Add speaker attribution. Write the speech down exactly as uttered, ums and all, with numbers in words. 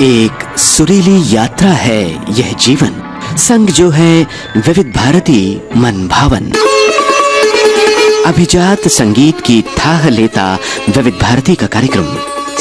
Speaker 1: एक सुरीली यात्रा है यह जीवन, संग जो है विविध भारती मन भावन। अभिजात संगीत की थाह लेता विविध भारती का कार्यक्रम